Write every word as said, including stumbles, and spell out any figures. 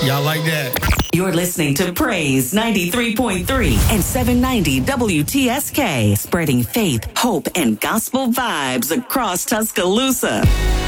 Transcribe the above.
Y'all like that? You're listening to Praise ninety-three point three and seven ninety W T S K, spreading faith, hope, and gospel vibes across Tuscaloosa.